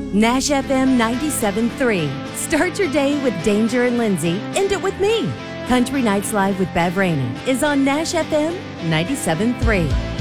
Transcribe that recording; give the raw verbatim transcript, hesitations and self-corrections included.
Nash F M ninety-seven point three. Start your day with Danger and Lindsay. End it with me. Country Nights Live with Bev Rainey is on Nash F M ninety-seven point three.